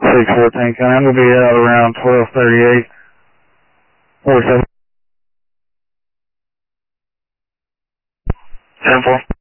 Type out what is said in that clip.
614 County. I'm going to be out around 12:38 or so. 10-4.